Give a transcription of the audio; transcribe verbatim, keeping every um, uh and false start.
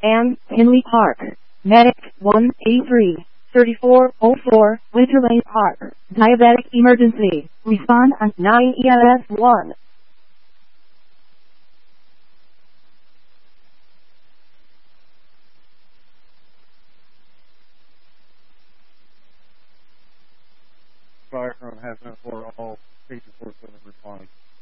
and Henley Park. Medic one eight three, three four zero four, Winterlane Park. Diabetic emergency. Respond on nine E M S one. Fire from has been for all station force seven responding.